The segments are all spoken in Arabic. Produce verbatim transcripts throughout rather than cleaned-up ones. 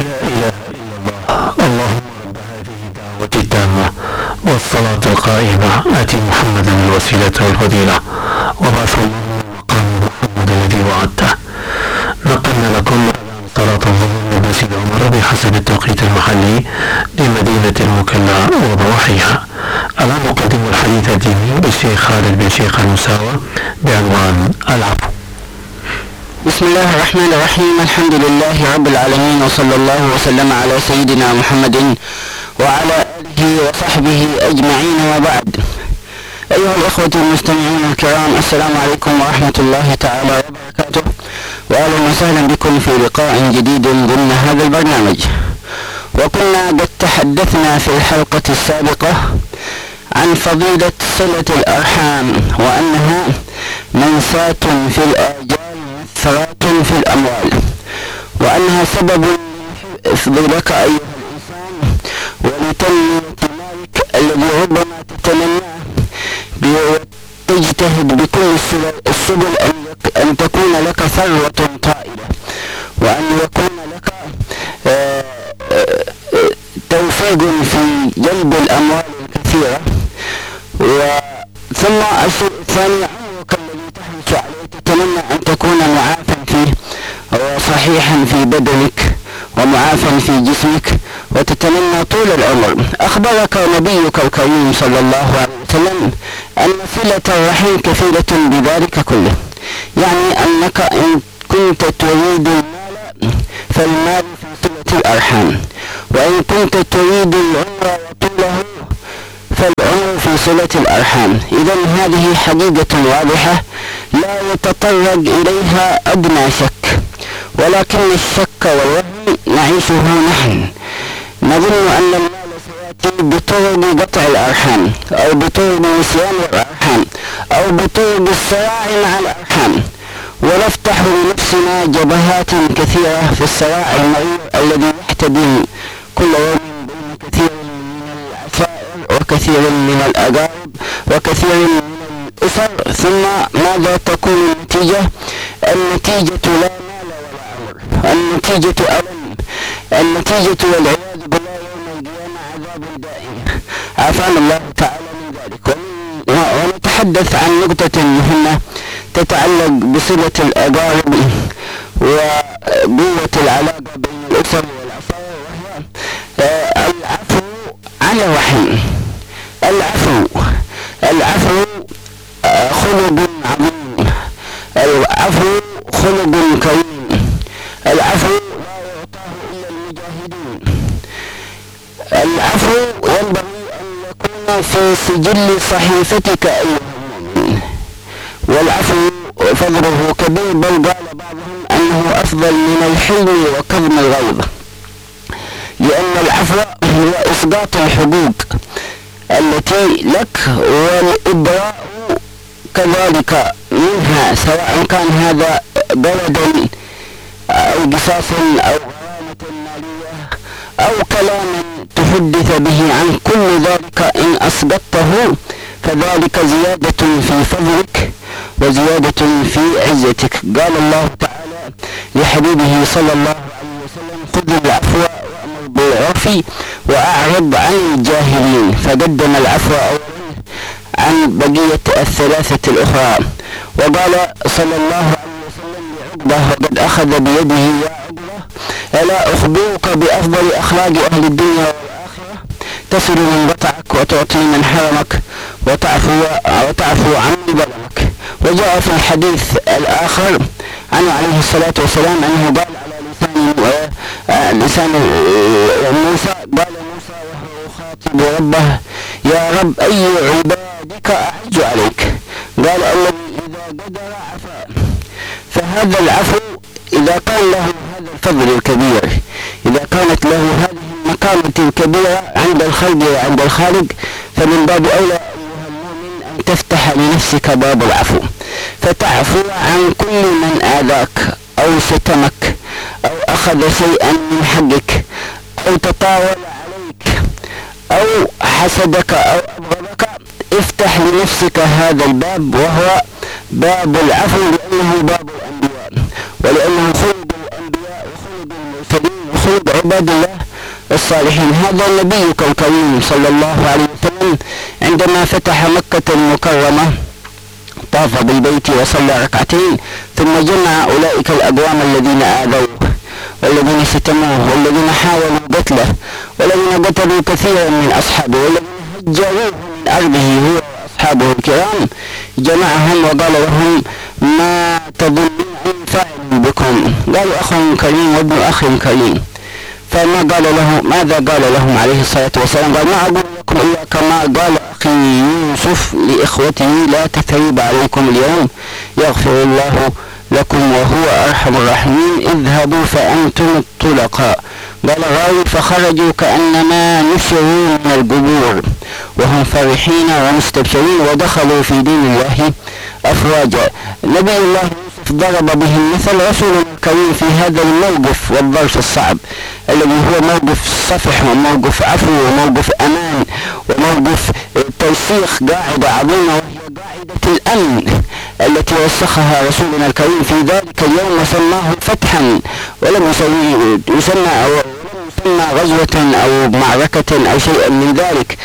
لا إله إلا الله. اللهم رب هذه الدعوة التامة والصلاة القائمة آت محمدا الوسيلة والفضيلة وابعثه الله مقام محمد الذي وعدته. نقلنا لكم صلاة الظهر بمسجد عمر بحسب التوقيت المحلي لمدينة المكلا وضواحيها. الآن نقدم الحديث الديني بالشيخ خالد بن شيخ المساوى بعنوان العفو. بسم الله الرحمن الرحيم. الحمد لله رب العالمين، وصلى الله وسلم على سيدنا محمد وعلى آله وصحبه أجمعين، وبعد. أيها الأخوة المستمعين الكرام، السلام عليكم ورحمة الله تعالى وبركاته، وأهلا وسهلا بكم في لقاء جديد ضمن هذا البرنامج. وكنا قد تحدثنا في الحلقة السابقة عن فضيلة صلة الأرحام، وأنها منساة في الآجال مثرات في الأموال، وأنها سبب لحفظ لك أيها الإنسان ولتنمية مالك الذي ربما تتمناه وتجتهد بكل السبل أن تكون لك ثروة طائلة، وأن يكون لك توفيق في جلب الأموال الكثيرة. ثم الشيء الثاني عمرك الذي تحرص عليه، تتمنى أن تكون معافى فيه وصحيحا في بدنك ومعافى في جسمك، وتتمنى طول العمر. أخبرك نبيك الكريم صلى الله عليه وسلم أن صلة الرحم كفيلة بذلك كله، يعني أنك إن كنت تريد المال فالمال في صلة الأرحام، وإن كنت تريد العمر وطوله فالعمر في صلة الأرحام. إذن هذه حقيقة واضحة لا يتطرق إليها أدنى شك، ولكن الشك والوهم نعيشه نحن. نظن أن المال سيأتي بطرق قطع الأرحام، أو بطرق نسيان الأرحام، أو بطرق الصراع مع الأرحام، ونفتح لنفسنا جبهات كثيرة في الصراع المرير الذي يحتدم كل يوم بين كثير من العشائر وكثير من الأقارب وكثير من الأسر. ثم ماذا تكون النتيجة؟ النتيجة لا مال ولا عمر، النتيجة ألم، النتيجة والعياذ بالله يوم القيامة عذاب دائم، عافانا الله تعالى من ذلك. ونتحدث عن نقطة مهمة تتعلق بصلة الأقارب وقوة العلاقة بين الأسر والعشائر، وهي العفو عن الرحم. العفو العفو خلق عظيم، العفو خلق كريم، العفو لا يعطاه إلا المجاهدون. العفو ينبغي أن يكون في سجل صحيفتك أيها المؤمن، والعفو فضله كبير، بل قال بعضهم أنه أفضل من الحلم وكظم الغيظ، لأن العفو هو إسقاط الحقوق التي لك والإبراء كذلك منها، سواء كان هذا بلدا أو قصاص أو غرامة مالية أو كلاما تحدث به عن كل ذلك. إن أسقطته فذلك زيادة في فضلك وزيادة في عزتك. قال الله تعالى لحبيبه صلى الله عليه وسلم: خذ العفو وأمر بالعرف وأعرض عن الجاهلين، فقدم العفو أولا عن بقية الثلاثة الأخرى. وقال صلى الله عليه وسلم لعقبة وقد أخذ بيده: يا عقبة، ألا أخبرك بأفضل أخلاق أهل الدنيا والآخرة؟ تصل من قطعك وتعطي من حرمك وتعفو, وتعفو عن من ظلمك. وجاء في الحديث الآخر عنه عليه الصلاة والسلام أنه قال على لسان لسان موسى، قال موسى وهو يخاطب ربه: يا رب، أي عبادك أعز عليك؟ قال: الذي إذا قدر عفا. فهذا العفو إذا كان له هذا الفضل الكبير، إذا كانت له هذه المكانة الكبيرة عند الخلق وعند الخالق، فمن باب أولى أيها المؤمن أن تفتح لنفسك باب العفو، فتعفو عن كل من آذاك أو شتمك أو أخذ شيئا من حقك أو تطاول عليك أو حسدك أو أبغضك. افتح لنفسك هذا الباب، وهو باب العفو، لأنه باب الأنبياء، ولأنه خلق الأنبياء وخلق سيد المرسلين وخلد عباد الله الصالحين. هذا نبيك الكريم صلى الله عليه وسلم عندما فتح مكة المكرمة طاف بالبيت وصلى ركعتين، ثم جمع أولئك الأقوام الذين آذوه والذين شتموه والذين حاولوا قتله والذين قتلوا كثيرا من أصحابه والذين هجروه من أرضه هو وأصحابه الكرام، جمعهم وقال لهم ما تظنون أن فاعل بكم؟ قالوا أخ كريم وابن أخ كريم. فما قال له ماذا قال لهم عليه الصلاة والسلام؟ قال ما أقول لكم إلا كما قال أخي يوسف لإخوته لا تثريب عليكم اليوم يغفر الله لكم وهو أرحم الراحمين اذهبوا فأنتم الطلقاء. قال الراوي فخرجوا كأنما نشروا من القبور وهم فرحين ومستبشرين ودخلوا في دين الله أفواجا. نبي الله يوسف ضرب به المثل رسولنا الكريم في هذا الموقف والظرف الصعب الذي هو موقف صفح وموقف عفو وموقف أمان وموقف ترسيخ قاعدة عظيمة وهي قاعدة الأمن التي وسخها رسولنا الكريم في ذلك اليوم وسماه فتحا ولم يسمى أو يسمى غزوة أو معركة أو شيء من ذلك.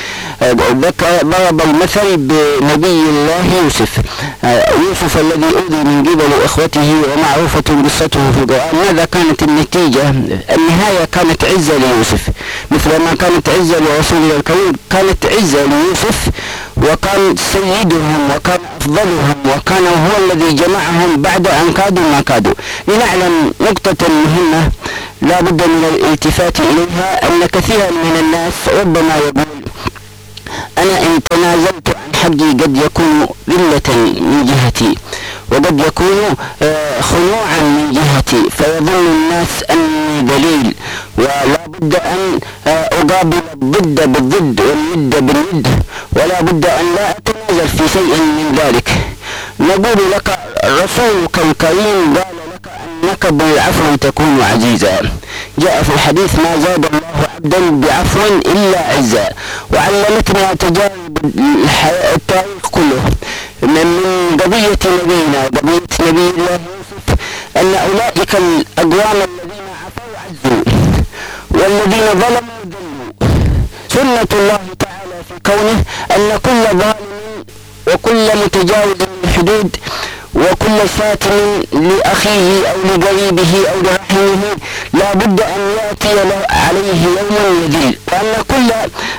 ضرب المثل بنبي الله يوسف يوسف الذي أوذي من قبل إخوته ومعروفة قصته في القرآن. ماذا كانت النتيجة؟ النهاية كانت عزة ليوسف مثل ما كانت عزة لرسولنا الكريم، كانت عزة ليوسف وكان سيدهم وكان أفضلهم وكان هو الذي جمعهم بعد أن كادوا ما كادوا. لنعلم نقطة مهمة لا بد من الالتفات إليها، أن كثيرا من الناس ربما يقول أنا إن تنازلت عن حقي قد يكون ذلة من جهتي وقد يكون خنوعا من جهتي فيظن الناس أني دليل ولا بد أن أقابل الضد بالضد والند بالند ولا بد أن لا أتنازل في شيء من ذلك. نقول لك رسولك الكريم قال لك أنك بالعفو تكون عزيزا. جاء في الحديث ما زاد الله عبدا بعفو إلا عزا. وعلمتنا تجارب التاريخ كله من قضية نبينا قضية نبي الله يوسف أن أولئك الأقوام الذين عفوا عزوا والذين ظلموا ذلوا. سنة الله تعالى في كونه أن كل ظالم وكل متجاوز للحدود وكل شاتم لأخيه أو لقريبه أو لرحمه لا بد أن يأتي عليه يوم يذل، وأن كل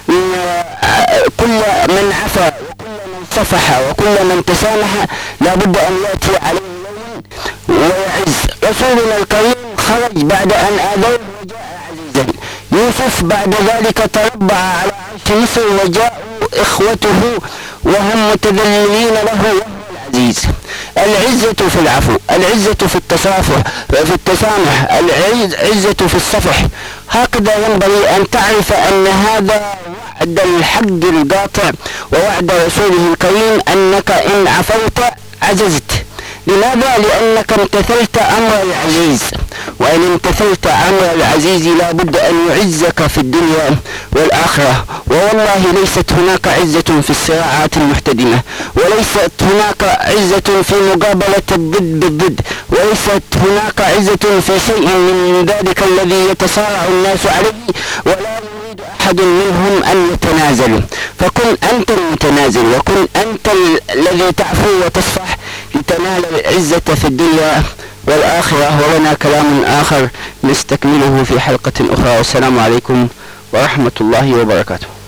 كل من عفا وكل من صفح وكل من تسامح لا بد أن يأتي عليه يوم ويعز. رسولنا الكريم خرج بعد أن آذوه وجاء عزيزا. يوسف بعد ذلك تربع على عرش مصر وجاءوا إخوته وهم متذللين له وهو العزيز. العزة في العفو، العزة في التصافح في التسامح، العزة في الصفح. هكذا ينبغي أن تعرف أن هذا وعد الحق القاطع ووعد رسوله الكريم أنك إن عفوت عززت. لماذا؟ لأنك امتثلت أمر العزيز، وإن امتثلت أمر العزيز لا بد أن يعزك في الدنيا والآخرة. ووالله ليست هناك عزة في الصراعات المحتدمة، وليست هناك عزة في مقابلة الضد بالضد، وليست هناك عزة في شيء من ذلك الذي يتصارع الناس عليه ولا يريد أحد منهم أن يتنازلوا. فكن أنت المتنازل وكن أنت الذي تعفو وتصفح لتنال العزة في الدنيا والآخرة. ولنا كلام آخر نستكمله في حلقة أخرى، والسلام عليكم ورحمة الله وبركاته.